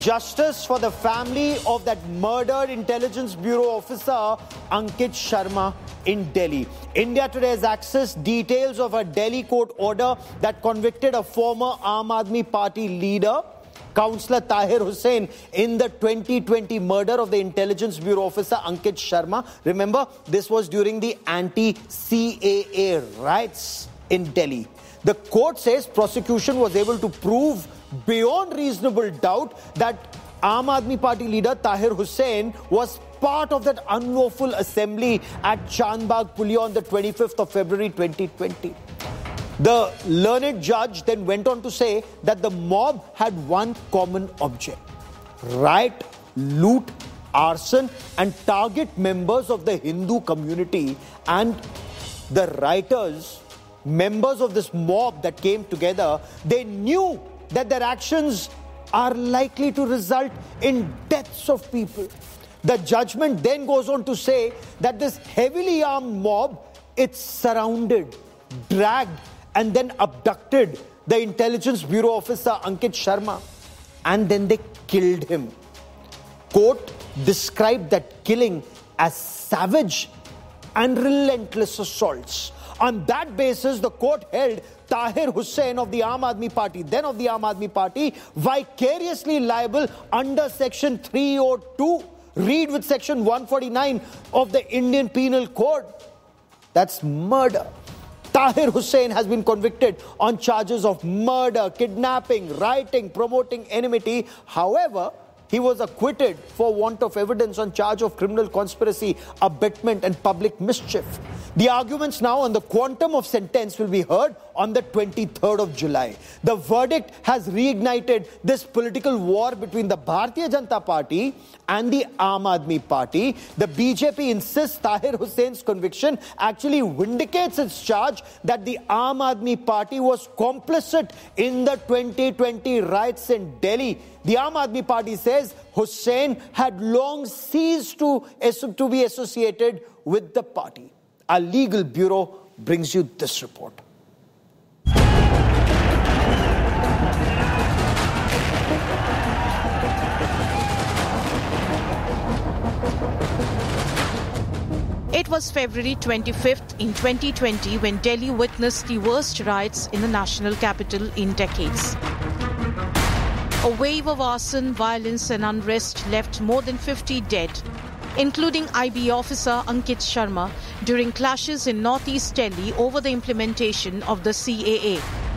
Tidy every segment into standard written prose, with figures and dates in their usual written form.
Justice for the family of that murdered Intelligence Bureau officer Ankit Sharma in Delhi. India Today has accessed details of a Delhi court order that convicted a former Aam Aadmi Party leader, Councillor Tahir Hussain, in the 2020 murder of the Intelligence Bureau officer Ankit Sharma. Remember, this was during the anti-CAA riots in Delhi. The court says prosecution was able to prove beyond reasonable doubt that Aam Aadmi Party leader Tahir Hussain was part of that unlawful assembly at Chandbagh Pulia on the 25th of February 2020. The learned judge then went on to say that the mob had one common object: riot, loot, arson and target members of the Hindu community. And the rioters, members of this mob that came together, they knew that their actions are likely to result in deaths of people. The judgment then goes on to say that this heavily armed mob, it surrounded, dragged and then abducted the Intelligence Bureau officer Ankit Sharma, and then they killed him. Court described that killing as savage and relentless assaults. On that basis, the court held Tahir Hussain of the Aam Aadmi Party, then of the Aam Aadmi Party, vicariously liable under Section 302, read with Section 149 of the Indian Penal Code. That's murder. Tahir Hussain has been convicted on charges of murder, kidnapping, rioting, promoting enmity. However, he was acquitted for want of evidence on charge of criminal conspiracy, abetment and public mischief. The arguments now on the quantum of sentence will be heard on the 23rd of July. The verdict has reignited this political war between the Bharatiya Janata Party and the Aam Aadmi Party. The BJP insists Tahir Hussain's conviction actually vindicates its charge that the Aam Aadmi Party was complicit in the 2020 riots in Delhi. The Aam Aadmi Party says Hussain had long ceased to be associated with the party. Our legal bureau brings you this report. It was February 25th in 2020 when Delhi witnessed the worst riots in the national capital in decades. A wave of arson, violence and unrest left more than 50 dead, including IB officer Ankit Sharma, during clashes in northeast Delhi over the implementation of the CAA.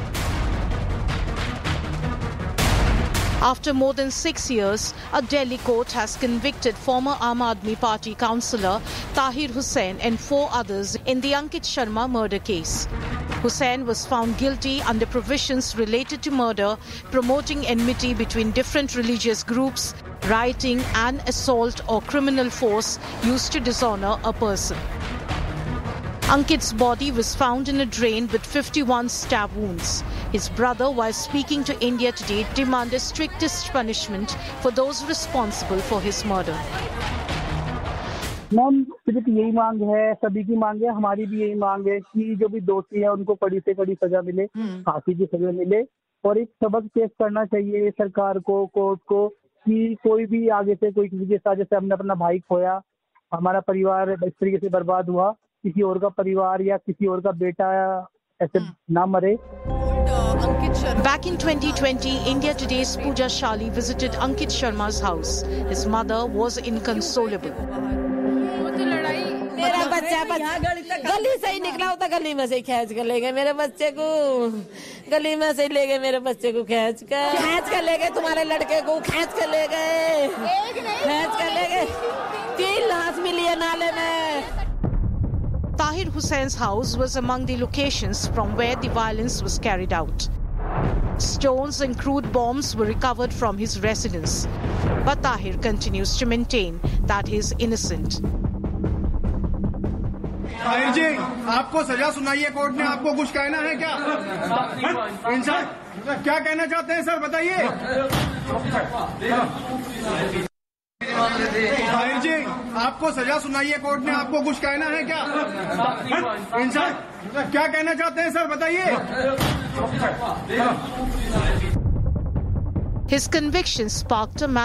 After more than 6 years, a Delhi court has convicted former Aam Aadmi Party councillor Tahir Hussain and 4 others in the Ankit Sharma murder case. Hussain was found guilty under provisions related to murder, promoting enmity between different religious groups, rioting and assault or criminal force used to dishonor a person. Ankit's body was found in a drain with 51 stab wounds. His brother, while speaking to India Today, demanded strictest punishment for those responsible for his murder. Ma'am, सिर्फ यही मांग है, सभी की मांग है, हमारी भी यही मांग है कि जो भी दोषी है उनको कड़ी से कड़ी सजा मिले, फांसी की सजा मिले और एक सबक पेश करना चाहिए सरकार को, कोर्ट को, कि कोई भी आगे से कोई किसी के साथ, जैसे हमने अपना भाई खोया, हमारा परिवार इस तरीके से बर्बाद हुआ, किसी और का परिवार या किसी और का बेटा ऐसे ना मरे. Back in 2020, India Today's Pooja Shali visited Ankit Sharma's house. His mother was inconsolable. मेरा बच्चा गली से ही निकला होता, गली में से खींच कर ले गए मेरे बच्चे को, गली में से ले गए मेरे बच्चे को, खींच कर ले गए, तुम्हारे लड़के को खींच कर ले गए, 3 लाश मिली है नाले में. Tahir Hussain's house was among the locations from where the violence was carried out. Stones and crude bombs were recovered from his residence. But Tahir continues to maintain that he is innocent. Tahir जी, आपको सजा सुनाई है court ने, आपको कुछ कहना है क्या? इंसान क्या कहना चाहते हैं सर, बताइए. ताहिर जी, आपको सजा सुनाई है कोर्ट ने, आपको कुछ कहना है क्या? इंसान क्या कहना चाहते हैं सर, बताइए. His conviction sparked a